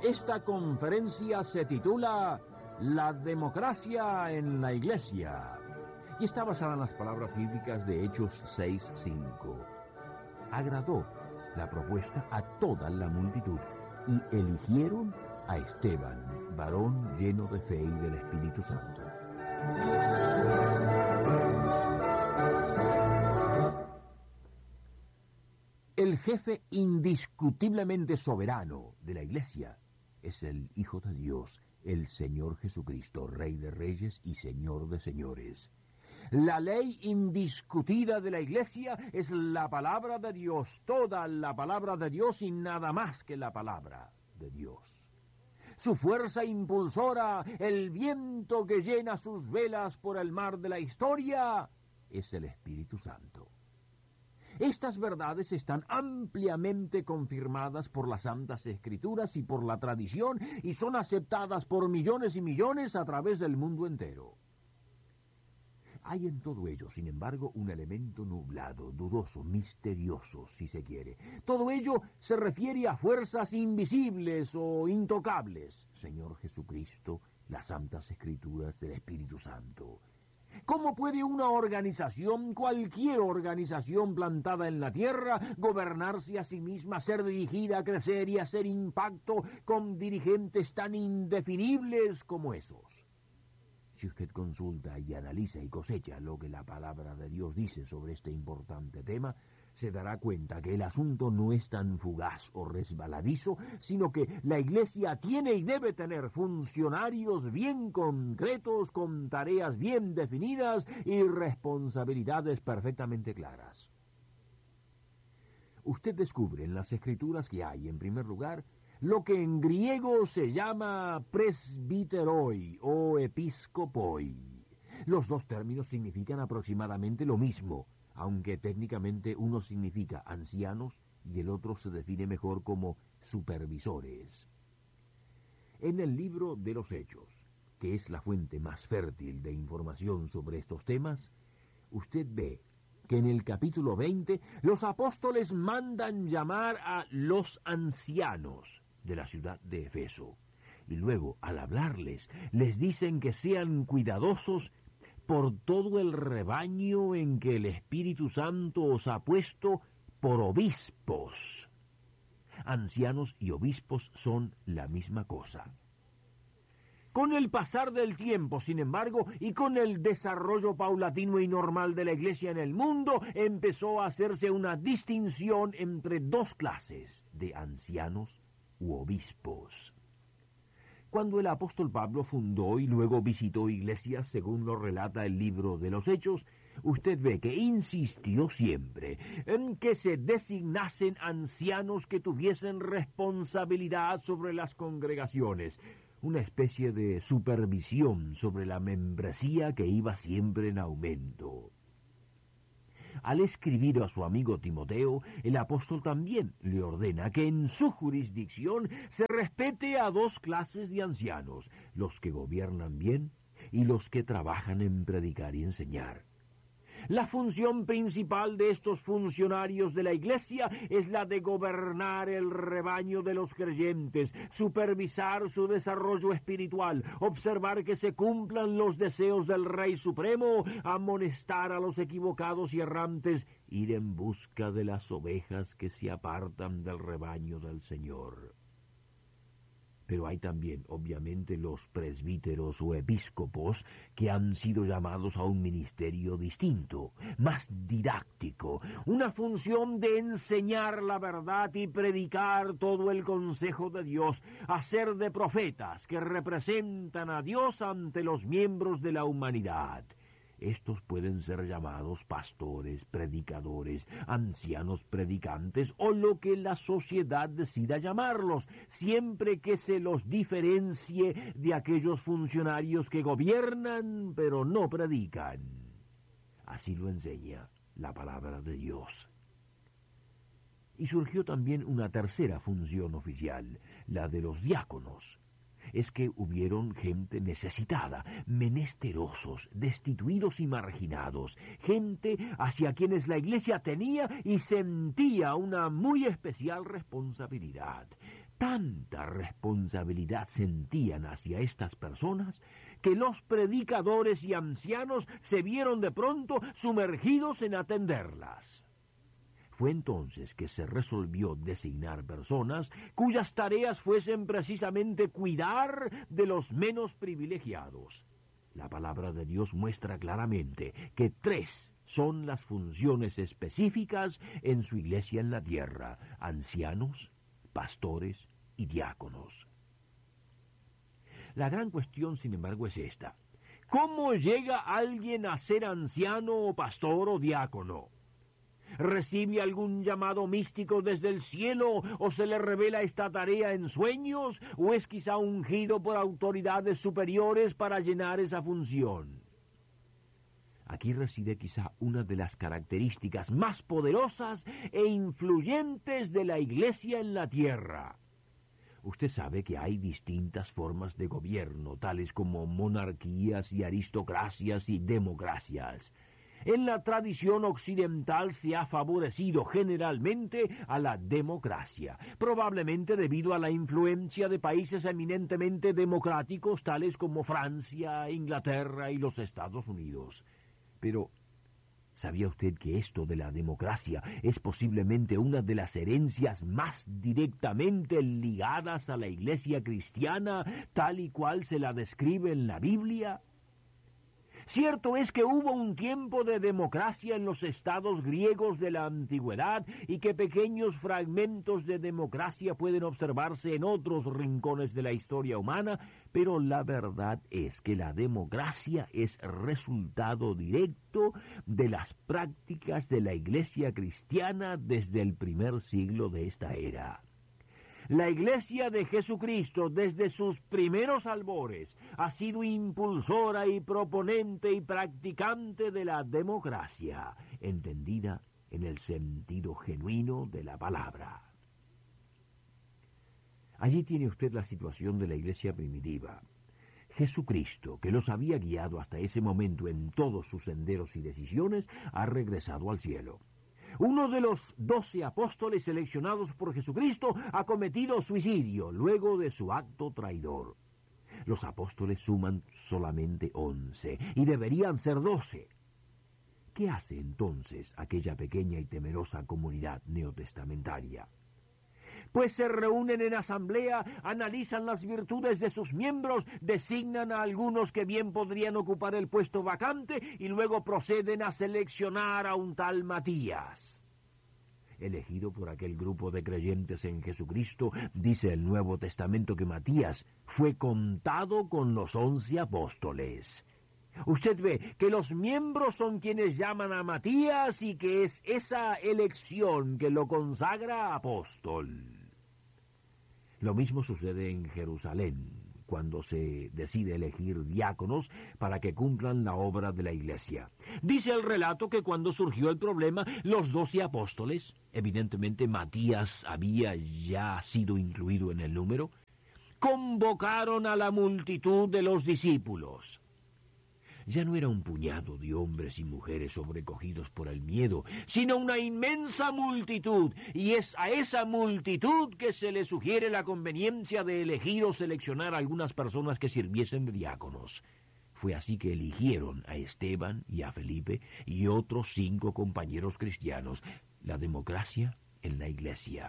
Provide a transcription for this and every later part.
Esta conferencia se titula La democracia en la Iglesia y está basada en las palabras bíblicas de Hechos 6:5. Agradó la propuesta a toda la multitud y eligieron a Esteban, varón lleno de fe y del Espíritu Santo. El jefe indiscutiblemente soberano de la Iglesia es el Hijo de Dios, el Señor Jesucristo, Rey de Reyes y Señor de Señores. La ley indiscutida de la Iglesia es la palabra de Dios, toda la palabra de Dios y nada más que la palabra de Dios. Su fuerza impulsora, el viento que llena sus velas por el mar de la historia, es el Espíritu Santo. Estas verdades están ampliamente confirmadas por las Santas Escrituras y por la tradición y son aceptadas por millones y millones a través del mundo entero. Hay en todo ello, sin embargo, un elemento nublado, dudoso, misterioso, si se quiere. Todo ello se refiere a fuerzas invisibles o intocables. Señor Jesucristo, las Santas Escrituras del Espíritu Santo. ¿Cómo puede una organización, cualquier organización plantada en la tierra, gobernarse a sí misma, ser dirigida, crecer y hacer impacto con dirigentes tan indefinibles como esos? Si usted consulta y analiza y cosecha lo que la palabra de Dios dice sobre este importante tema, se dará cuenta que el asunto no es tan fugaz o resbaladizo, sino que la Iglesia tiene y debe tener funcionarios bien concretos, con tareas bien definidas y responsabilidades perfectamente claras. Usted descubre en las Escrituras que hay, en primer lugar, lo que en griego se llama presbiteroi o episcopoi. Los dos términos significan aproximadamente lo mismo, aunque técnicamente uno significa ancianos y el otro se define mejor como supervisores. En el libro de los Hechos, que es la fuente más fértil de información sobre estos temas, usted ve que en el capítulo 20 los apóstoles mandan llamar a los ancianos de la ciudad de Efeso. Y luego, al hablarles, les dicen que sean cuidadosos por todo el rebaño en que el Espíritu Santo os ha puesto por obispos. Ancianos y obispos son la misma cosa. Con el pasar del tiempo, sin embargo, y con el desarrollo paulatino y normal de la Iglesia en el mundo, empezó a hacerse una distinción entre dos clases de ancianos u obispos. Cuando el apóstol Pablo fundó y luego visitó iglesias, según lo relata el libro de los Hechos, usted ve que insistió siempre en que se designasen ancianos que tuviesen responsabilidad sobre las congregaciones, una especie de supervisión sobre la membresía que iba siempre en aumento. Al escribir a su amigo Timoteo, el apóstol también le ordena que en su jurisdicción se respete a dos clases de ancianos, los que gobiernan bien y los que trabajan en predicar y enseñar. La función principal de estos funcionarios de la Iglesia es la de gobernar el rebaño de los creyentes, supervisar su desarrollo espiritual, observar que se cumplan los deseos del Rey Supremo, amonestar a los equivocados y errantes, ir en busca de las ovejas que se apartan del rebaño del Señor. Pero hay también, obviamente, los presbíteros o episcopos que han sido llamados a un ministerio distinto, más didáctico, una función de enseñar la verdad y predicar todo el consejo de Dios, hacer de profetas que representan a Dios ante los miembros de la humanidad. Estos pueden ser llamados pastores, predicadores, ancianos predicantes o lo que la sociedad decida llamarlos, siempre que se los diferencie de aquellos funcionarios que gobiernan pero no predican. Así lo enseña la palabra de Dios. Y surgió también una tercera función oficial, la de los diáconos. Es que hubieron gente necesitada, menesterosos, destituidos y marginados, gente hacia quienes la Iglesia tenía y sentía una muy especial responsabilidad. Tanta responsabilidad sentían hacia estas personas que los predicadores y ancianos se vieron de pronto sumergidos en atenderlas. Fue entonces que se resolvió designar personas cuyas tareas fuesen precisamente cuidar de los menos privilegiados. La palabra de Dios muestra claramente que 3 son las funciones específicas en su iglesia en la tierra: ancianos, pastores y diáconos. La gran cuestión, sin embargo, es esta: ¿cómo llega alguien a ser anciano o pastor o diácono? ¿Recibe algún llamado místico desde el cielo o se le revela esta tarea en sueños o es quizá ungido por autoridades superiores para llenar esa función? Aquí reside quizá una de las características más poderosas e influyentes de la iglesia en la tierra. Usted sabe que hay distintas formas de gobierno, tales como monarquías y aristocracias y democracias. En la tradición occidental se ha favorecido generalmente a la democracia, probablemente debido a la influencia de países eminentemente democráticos tales como Francia, Inglaterra y los Estados Unidos. Pero, ¿sabía usted que esto de la democracia es posiblemente una de las herencias más directamente ligadas a la iglesia cristiana, tal y cual se la describe en la Biblia? Cierto es que hubo un tiempo de democracia en los estados griegos de la antigüedad y que pequeños fragmentos de democracia pueden observarse en otros rincones de la historia humana, pero la verdad es que la democracia es resultado directo de las prácticas de la iglesia cristiana desde el primer siglo de esta era. La Iglesia de Jesucristo, desde sus primeros albores, ha sido impulsora y proponente y practicante de la democracia, entendida en el sentido genuino de la palabra. Allí tiene usted la situación de la Iglesia primitiva. Jesucristo, que los había guiado hasta ese momento en todos sus senderos y decisiones, ha regresado al cielo. Uno de los 12 apóstoles seleccionados por Jesucristo ha cometido suicidio luego de su acto traidor. Los apóstoles suman solamente 11 y deberían ser 12. ¿Qué hace entonces aquella pequeña y temerosa comunidad neotestamentaria? Pues se reúnen en asamblea, analizan las virtudes de sus miembros, designan a algunos que bien podrían ocupar el puesto vacante y luego proceden a seleccionar a un tal Matías. Elegido por aquel grupo de creyentes en Jesucristo, dice el Nuevo Testamento que Matías fue contado con los 11 apóstoles. Usted ve que los miembros son quienes llaman a Matías y que es esa elección que lo consagra apóstol. Lo mismo sucede en Jerusalén, cuando se decide elegir diáconos para que cumplan la obra de la iglesia. Dice el relato que cuando surgió el problema, los 12 apóstoles, evidentemente Matías había ya sido incluido en el número, convocaron a la multitud de los discípulos. Ya no era un puñado de hombres y mujeres sobrecogidos por el miedo, sino una inmensa multitud, y es a esa multitud que se le sugiere la conveniencia de elegir o seleccionar a algunas personas que sirviesen de diáconos. Fue así que eligieron a Esteban y a Felipe y otros 5 compañeros cristianos, la democracia en la iglesia.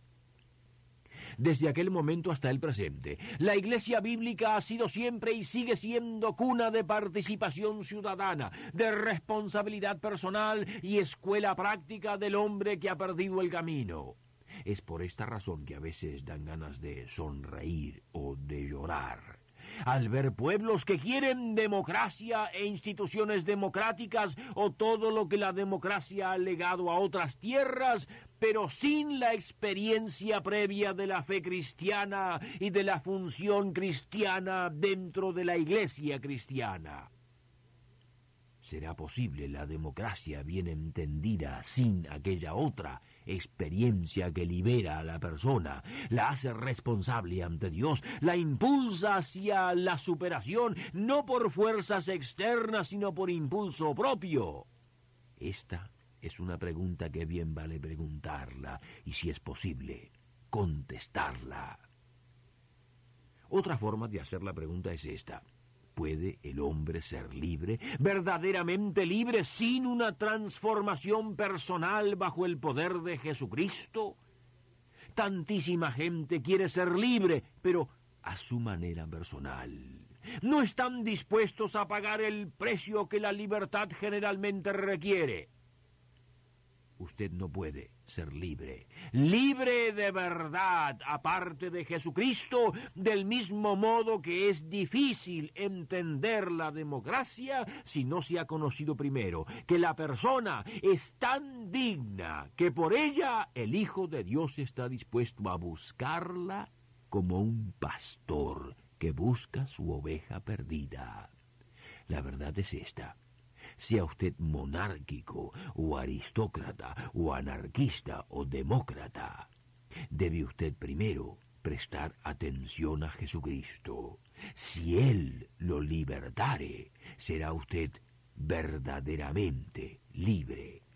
Desde aquel momento hasta el presente, la Iglesia bíblica ha sido siempre y sigue siendo cuna de participación ciudadana, de responsabilidad personal y escuela práctica del hombre que ha perdido el camino. Es por esta razón que a veces dan ganas de sonreír o de llorar al ver pueblos que quieren democracia e instituciones democráticas o todo lo que la democracia ha legado a otras tierras, pero sin la experiencia previa de la fe cristiana y de la función cristiana dentro de la iglesia cristiana. ¿Será posible la democracia bien entendida sin aquella otra experiencia que libera a la persona, la hace responsable ante Dios, la impulsa hacia la superación, no por fuerzas externas, sino por impulso propio? Esta es una pregunta que bien vale preguntarla, y si es posible, contestarla. Otra forma de hacer la pregunta es esta: ¿puede el hombre ser libre, verdaderamente libre, sin una transformación personal bajo el poder de Jesucristo? Tantísima gente quiere ser libre, pero a su manera personal. No están dispuestos a pagar el precio que la libertad generalmente requiere. Usted no puede ser libre, libre de verdad, aparte de Jesucristo, del mismo modo que es difícil entender la democracia si no se ha conocido primero que la persona es tan digna que por ella el Hijo de Dios está dispuesto a buscarla como un pastor que busca su oveja perdida. La verdad es esta: sea usted monárquico o aristócrata o anarquista o demócrata, debe usted primero prestar atención a Jesucristo. Si Él lo libertare, será usted verdaderamente libre.